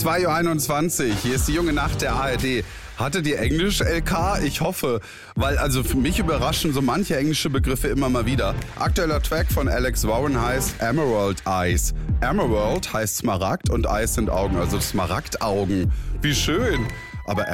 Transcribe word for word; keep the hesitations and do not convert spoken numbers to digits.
zwei Uhr einundzwanzig, hier ist die junge Nacht der A R D. Hattet ihr Englisch, L K? Ich hoffe, weil also für mich überraschen so manche englische Begriffe immer mal wieder. Aktueller Track von Alex Warren heißt Emerald Eyes. Emerald heißt Smaragd und Eyes sind Augen, also Smaragdaugen. Wie schön. Aber